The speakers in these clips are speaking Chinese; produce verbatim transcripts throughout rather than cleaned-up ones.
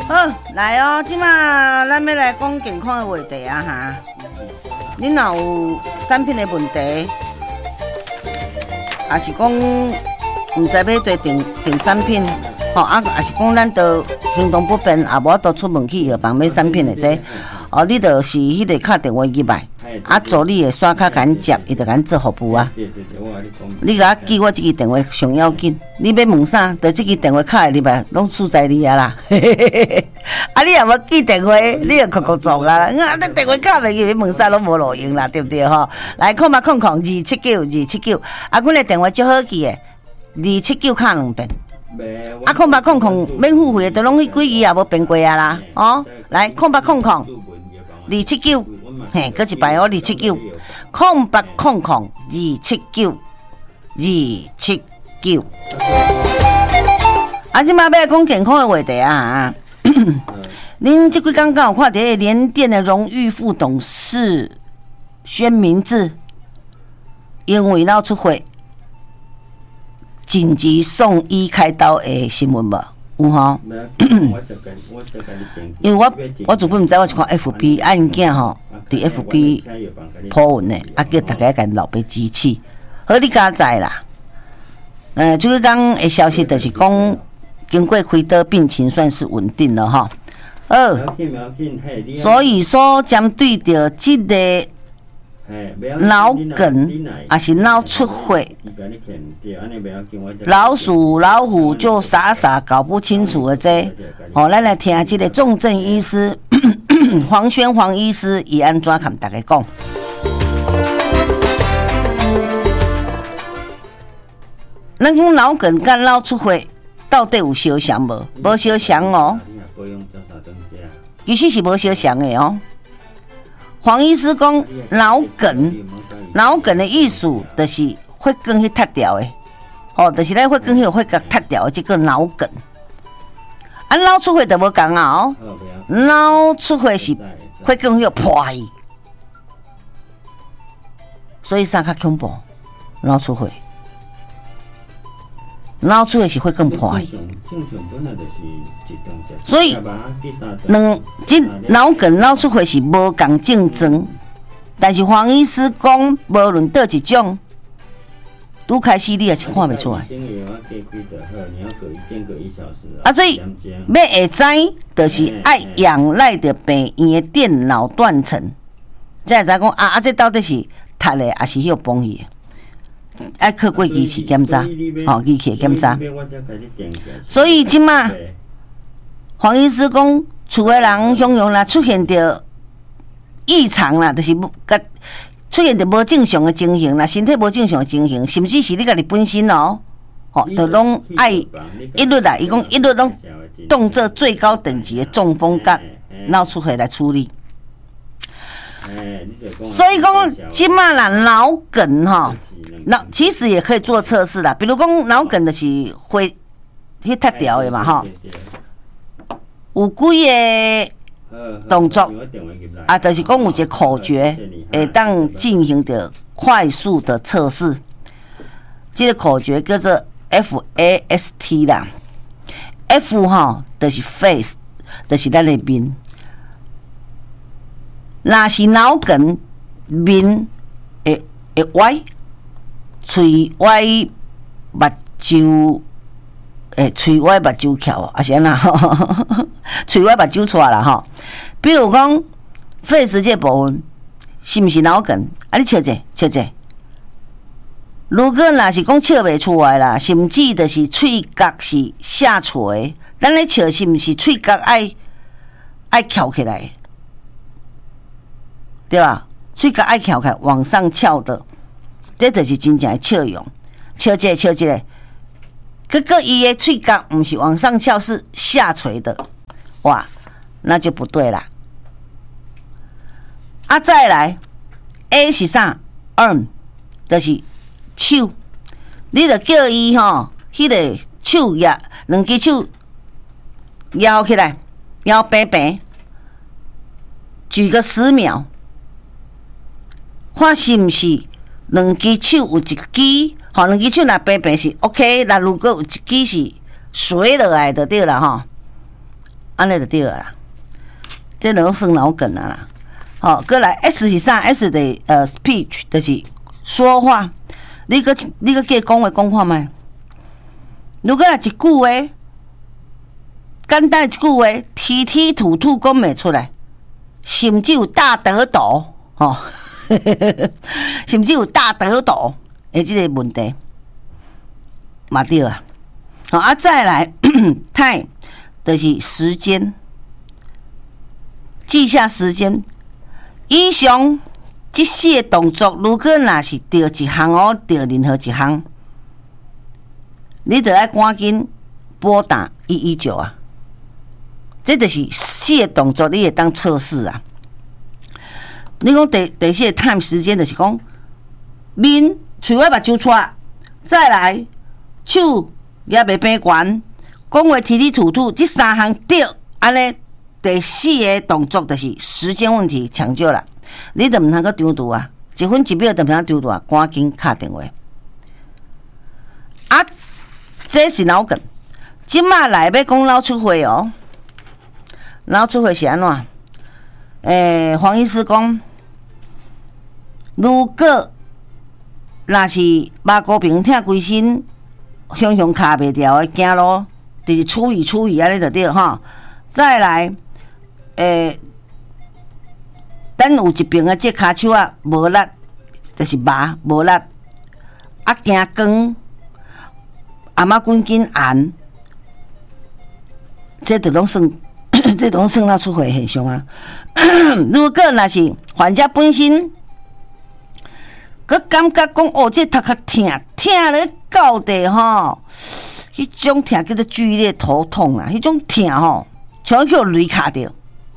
好，来哦，即马咱要来讲健康的话题啊哈。恁若有产品的问题，也是讲毋知要对订订产品，吼啊，也是讲咱都行动不便，也无法度出门去药房买产品的这，哦，你就是迄个敲电话入来，啊，助理的刷卡甲咱接，伊就甲咱做服务啊。 对对对，我甲你讲。 你甲我记我即支电话上要紧，你要问啥，就即支电话敲入来，拢输在你啊啦。啊，你若无记电话，你就哭哭撞啦。啊，你电话敲袂入，你问啥拢无路用啦，对不对吼？来，空八空空二七九二七九，啊，阮的电话足好记的，二七九敲两遍。啊，空八空空免付费的，都拢迄几支也无变过啊啦。哦，来，空八空空二七九，嘿，搁一摆哦，二七九，空八空空二七九二七九。啊，即马要讲健康的话题啊。恁即几天敢有看到联电的荣誉副董事宣明志，因为闹出血，紧急送医开刀的新闻无？有吼？因为我我主本毋知，我是看 F B 啊，因囝吼伫 F B po 文的，啊叫大家甲老爸支持，好你加知啦。呃，即几天的消息就是讲，经过开刀，病情算是稳定了哈。二，所以说针对着这个脑梗也是脑出血，老鼠老虎就傻傻搞不清楚的这，哦，咱来听这个重症医师黄轩黄医师伊安怎跟大家讲。咱讲脑梗甲脑出血到底有相像无？无相像哦。其实是无相像的哦。黄医师讲脑梗，脑梗的意思就是血管去塌掉的，哦，就是咱血管迄个血管塌掉的，这个脑梗。啊，脑出血就无共啊哦，脑出血是血管迄个破去，所以啥较恐怖？脑出血。脑出血是会更破的，所以两即脑梗、脑出血是无共症状，但是黄医师讲，无论倒一种，拄开始你也是看袂出来。啊，所以要会知，就是爱仰赖着病院的电脑断层，才会知讲啊啊，这到底是读的，还是迄个崩去的？爱靠过仪器检查，吼、哦，仪器检查。所以即马黄医师讲，厝的人形容啦，出现着异常啦，就是出现着无正常的情形啦，身体无正常的情形，甚至是你家己本身哦，吼、哦，就拢爱一律啦。伊讲一律拢动作最高等级的中风甲脑出血来处理。所以讲，即马啦脑梗吼。脑其实也可以做测试啦，比如讲脑梗的是会去塌掉的嘛，哈，有几个动作啊，就是讲有一个口诀，会当进行的快速的测试。这个口诀叫做 F A S T 啦 ，F 哈就是 face， 就是咱的面，若是脑梗面会会歪。嘴歪，目睭，诶，嘴歪目睭翘，啊是安那吼，嘴歪目睭出啦吼。比如讲肺这部分是毋是脑梗？啊，你笑者笑者。如果若是讲笑袂出来啦，甚至就是喙角是下垂，咱咧笑是毋是喙角爱爱翘起来，对吧？喙角爱翘起来，往上翘的。这就是真正的笑容，笑一个笑一个，结果伊的喙角不是往上翘，是下垂的，哇，那就不对啦。啊，再来 A 是啥 ？arm 就是手，你着叫伊吼，迄、那个手压两只手摇起来，摇平平，举个十秒，看是毋是？两只手有一支，吼，两只手若平平是 OK， 那如果有一支是垂落来就对啦吼。 安尼就对了啦。这都算脑梗啊啦。好、哦，过来 S 是啥 ？S 的呃 speech 就是说话。你个你个计讲话讲看卖。如果若一句话，简单一句话，提提吐吐讲袂出来，甚至有大得斗吼，甚至有大得斗的这个问题，嘛对啊。好啊，再来 time 就是时间，记下时间。以上这四个动作，如果若是着一项哦，着任何一项，你着爱赶紧拨打一一九啊！这就是四个动作，你会当测试啊。你讲第第四个 time 时间，就是讲面喙尾目睭出，再来手也袂变悬，讲话提提吐吐，这三项对，安尼。第四个动作就是时间问题抢救了，你就唔通阁丢度啊！一分一秒就唔通丢度啊！赶紧敲电话。啊，这是脑梗。即马来要讲脑出血哦，脑出血是安怎？诶、欸，黄医师讲，如果若是马高平疼规身，向向卡袂掉的走路，就是处理处理安尼就对吼。再来。诶，等有一边的这骹手啊无力，就是麻无力，啊惊光，阿妈滚紧按，这都拢算，这都拢算脑出血现象啊。如果若是患者本身，佮感觉讲哦，这头壳痛，痛咧到底吼，迄种痛叫做剧烈头痛啊，迄种痛吼，像叫雷卡着。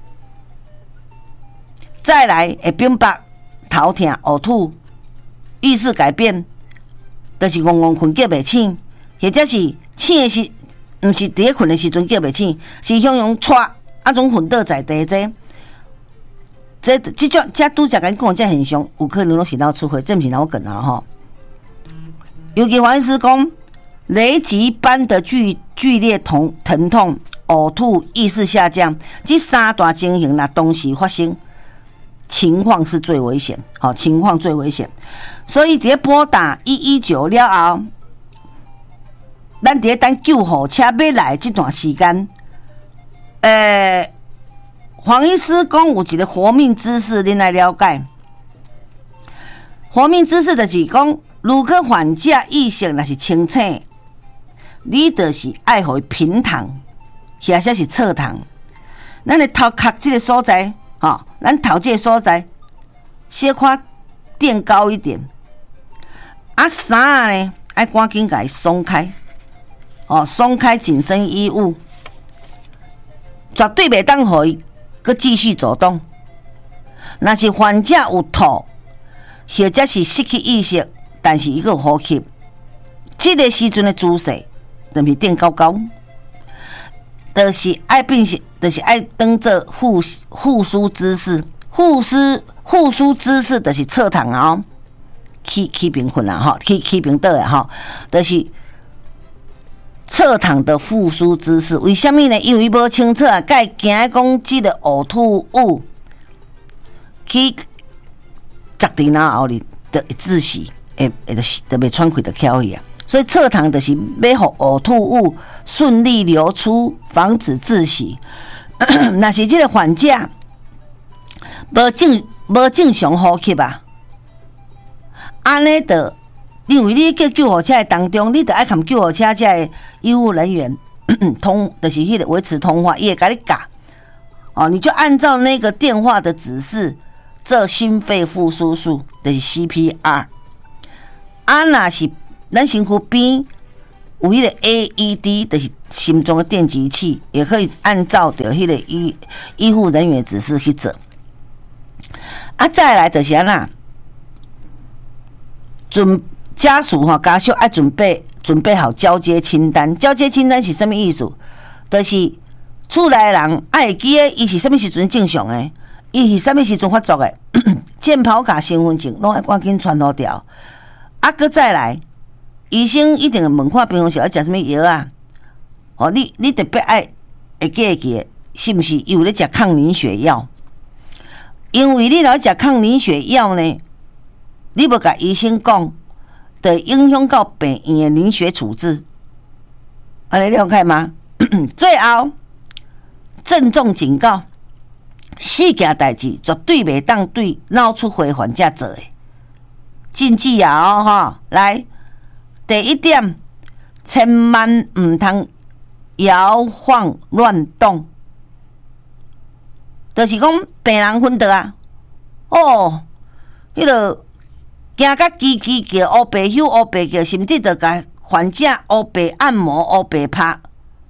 再来会变白、头痛、呕吐、意识改变，就是戆戆困叫袂醒，或者是醒的时，毋是伫咧困的时阵叫袂醒，是向向喘，啊种昏倒在地这，这这种这拄则甲你讲这现象，有可能拢是脑出血，这毋是脑梗啊吼。尤其黄医师讲，雷击般的剧剧烈疼疼痛、呕吐、意识下降，这三大情形若同时发生。情况是最危险，好，情况最危险，所以伫拨打一一九了后，咱伫等救护车要来这段时间，诶、呃，黄医师讲有一个活命姿势，恁来了解。活命姿势就是讲，如果患者意识若是清醒，你就是爱互伊平躺，或者是侧躺，咱的头壳这个所在。吼、哦，咱头这个所在小可垫高一点，啊衫呢爱赶紧甲伊松开，哦，松开紧身衣物，绝对袂当互伊佮继续走动。若是患者有吐，或者是失去意识，但是伊个呼吸，这个时阵的姿势，就是垫高高，就是爱变成。就是爱当做复复苏姿势，复苏复苏姿势就是侧躺哦，起起平困啦吼，起起平倒啊吼，就是侧躺的复苏姿势。为什么呢？因为伊无清楚啊，该惊讲即个呕吐物去砸伫脑后里的窒息，会会就是特别喘气的翘去啊。所以侧躺就是要互呕吐物顺利流出，防止窒息。若是这个患者无正无正常呼吸啊，安尼的，因为你叫救护车的当中，你得爱看救护车这个医务人员通，就是迄个维持通话，伊会甲你教哦，你就按照那个电话的指示做心肺复苏术，就是 C P R。啊，若是咱身躯边有迄个 A E D， 就是心脏的电击器，也可以按照着迄个医医护人员指示去做。啊，再来就是安那，准家属吼家属爱准备准备好交接清单。交接清单是什么意思？就是厝内人爱会记诶，伊是什么时阵正常诶，伊是什么时阵发作诶，健保卡、身份证拢爱赶紧传好掉。啊，搁再来。医生一定问看病房是要食什么药啊？哦，你你特别爱会记会记的是不是有咧食抗凝血药？因为你若食抗凝血药呢，你要甲医生讲，就影响到病院的凝血处置。安尼了解吗？最后郑重警告：四件代志绝对袂当对脑出血患者做的。禁忌啊！哦，哈，来，第一点，千万唔通摇晃乱动，就是讲病人昏倒啊，哦，迄个惊甲叽叽叫，乌白休乌白叫，甚至着甲患者乌白按摩、乌白拍。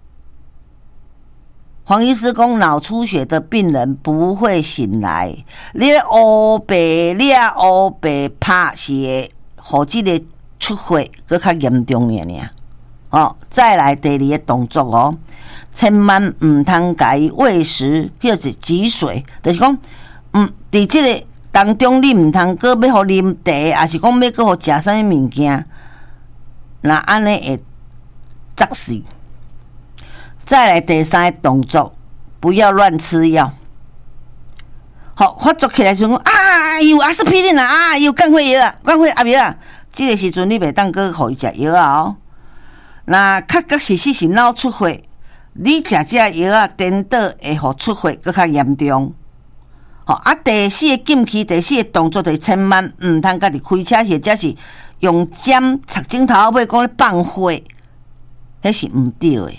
黄医师讲，脑出血的病人不会醒来，你乌白了、乌白拍是会互即个出血搁较严重尔尔。哦，再来第二个动作哦，千万唔通甲伊喂食或者挤水，就是讲，嗯，伫即个当中你唔通搁要互啉茶，还是讲要搁互食啥物物件，那安尼会窒死。再来第三个动作，不要乱吃药。好，发作起来就讲啊，有阿司匹林啊，啊，有降血药啊，降血压药啊，这个时阵你袂当搁互伊食药啊哦。那确确实实是脑出血，你食这药啊，颠倒会互出血搁较严重。好啊，第四个禁忌，第四个动作，就千万唔通家己开车，或者是用针插镜头尾讲咧放火，迄是唔对的。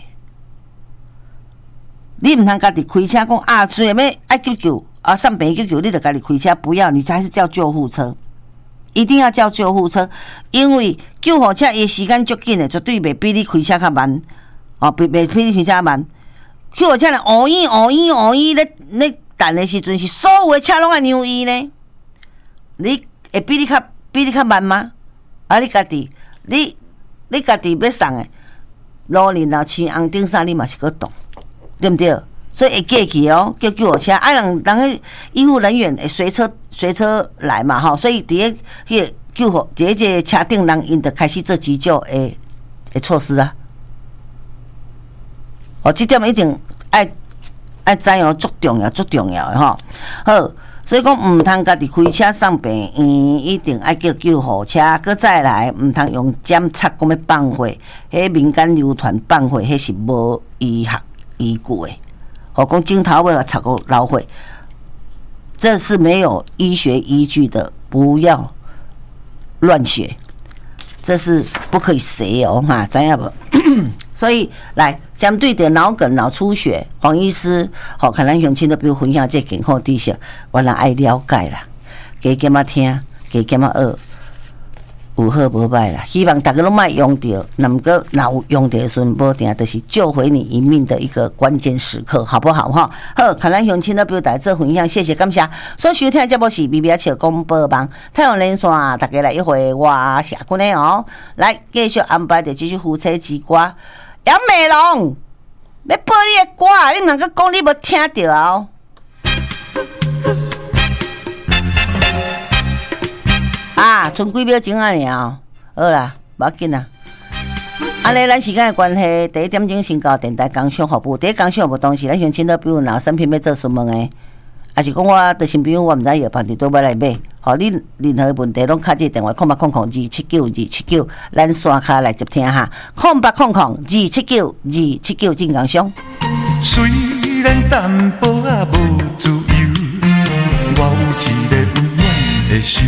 你唔通家己开车讲啊，虽然要爱救救啊，上病救救，你就家己开车，不要，你还是叫救护车，一定要叫救护车，因为救护车伊时间足紧的，绝对袂比你开车较慢，哦，袂袂比你开车慢。救护车咧，乌烟乌烟乌烟咧咧等的时阵，是所有的车拢爱让伊呢，你会比你较比你较慢吗？啊，你家己，你你家己要送的路面啊、青红灯啥，你嘛是搁动。对不对？所以会记起哦，叫救护车，啊，人人个医护人员会随车随车来嘛，吼，所以伫个迄个救护，伫个这个车顶人因就开始做急救的的措施啊。哦，这点一定爱爱知哦，足重要，足重要的吼。好，所以讲唔通家己开车上病院，一定爱叫救护车，搁再来唔通用针插讲要放火，迄民间流传放火，迄是无医学依据的，我讲镜头尾插个老血，这是没有医学依据的，不要乱学，这是不可以学哦，哈，知影无？所以来针对的脑梗、脑出血，黄医师好，可能乡亲都比如分享这健康知识，我人爱了解啦，加减啊听，加减啊学。有好无歹啦，希望大家拢莫用到，那么个若有用到的时阵，无定就是救回你一命的一个关键时刻，好不好哈？好，看咱乡亲的表达做分享，谢谢感谢。所收听的节目是 B B 笑广播网，太阳连线，大家来一回我下过来哦，来继续安排着继续夫妻之歌，杨美龙要播你的歌，你毋能够讲你无听到哦。啊，剩几秒钟啊尔，好啦，无要紧啦。安尼，咱时间的关系，第一点钟先到电台工商服务。第一工商服务当时，咱乡亲都比如若产品要做询问的，还是讲我的新朋友我毋知药房伫倒要来买，吼，你任何问题拢敲这电话空八空空二七九二七九，咱线卡来接听哈，空八空空二七九二七九进工商。 虽然淡薄仔无自由，我有一个温暖的手。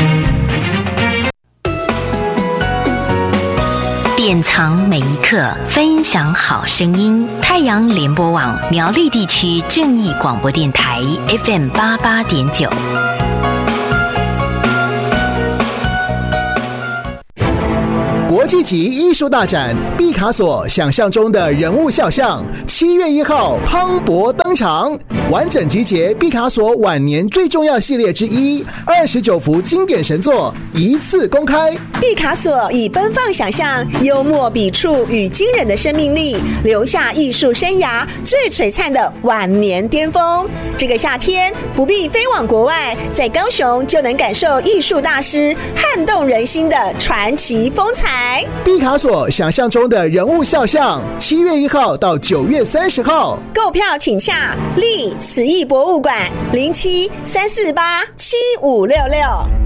典藏每一刻，分享好声音。太阳联播网苗栗地区正义广播电台 F M 八八点九。 国际级艺术大展毕卡索想象中的人物肖像，七月一号磅礴登场，完整集结毕卡索晚年最重要系列之一，二十九幅经典神作一次公开。 毕卡索以奔放想象、幽默笔触与惊人的生命力，留下艺术生涯最璀璨的晚年巅峰。这个夏天不必飞往国外，在高雄就能感受艺术大师撼动人心的传奇风采。 台。 毕卡索想象中的人物肖像，七月一号到九月三十号， 购票请洽立慈义博物馆零七三四八七五六六。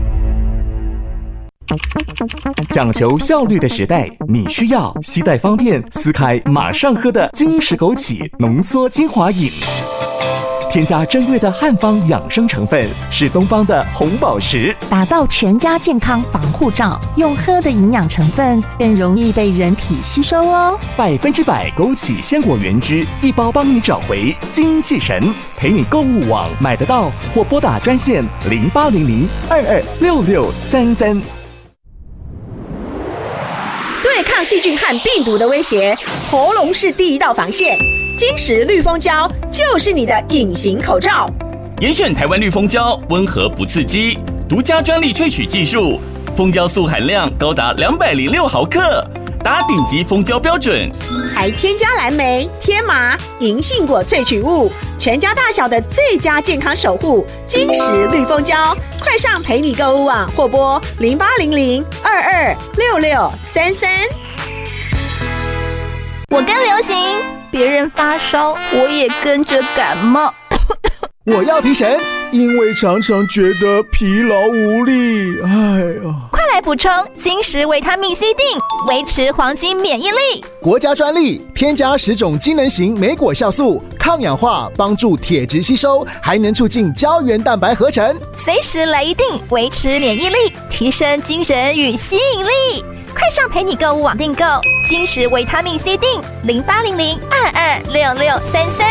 讲求效率的时代，你需要携带方便、撕开马上喝的金石枸杞浓缩精华饮。添加珍贵的汉方养生成分，是东方的红宝石， 打造全家健康防护罩。用喝的营养成分更容易被人体吸收哦。 百分之百枸杞鲜果原汁，一包帮你找回精气神。陪你购物网买得到，或拨打专线零八零零二二六六三三。 对抗细菌和病毒的威胁，喉咙是第一道防线。金石绿蜂胶就是你的隐形口罩。 严选台湾绿蜂胶，温和不刺激，独家专利萃取技术，蜂胶素含量高达两百零六毫克，达顶级蜂胶标准。 还添加蓝莓、天麻、银杏果萃取物，全家大小的最佳健康守护。金石绿蜂胶，快上陪你购物网或拨零八零零二二六六三三。 我跟流行，别人发烧，我也跟着感冒。 我要提神，因为常常觉得疲劳无力。哎呀， 快来补充金石维他命 C 锭，维持黄金免疫力。 国家专利，添加十种机能型莓果酵素，抗氧化，帮助铁质吸收，还能促进胶原蛋白合成。 随时来一锭，维持免疫力，提升精神与吸引力。快上陪你购物网订购金石维他命 C 锭，零八零零二二六六三三。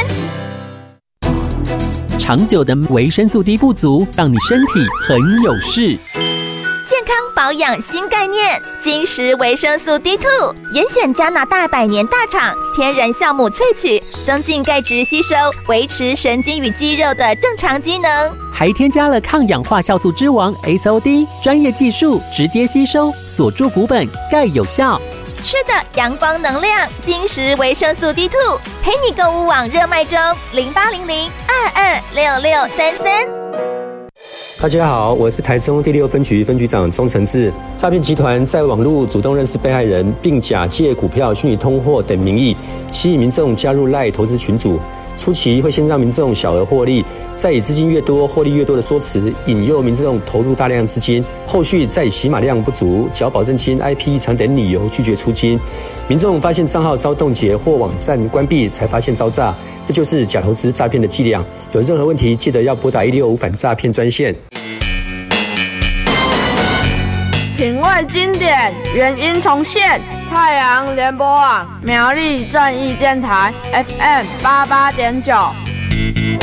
长久的维生素 D 不足，让你身体很有事。 健康保养新概念，金石维生素 D 二， 严选加拿大百年大厂天然酵母萃取，增进钙质吸收，维持神经与肌肉的正常机能。 还添加了抗氧化酵素之王 S O D， 专业技术直接吸收，锁住骨本，钙有效。 吃的阳光能量，金石维生素 D 二， 陪你购物网热卖中，零八零零二二六六三三。 大家好，我是台中第六分局分局长钟承志。诈骗集团在网络主动认识被害人，并假借股票、虚拟通货等名义，吸引民众加入赖投资群组。初期会先让民众小额获利，再以资金越多、获利越多的说辞，引诱民众投入大量资金，后续再以洗码量不足、缴保证金、I P 异常等理由拒绝出金。民众发现账号遭冻结或网站关闭，才发现遭诈，这就是假投资诈骗的伎俩。有任何问题，记得要拨打一六五反诈骗专线。 品味经典，原音重现。太阳联播网苗栗正义电台 F M 八八点九。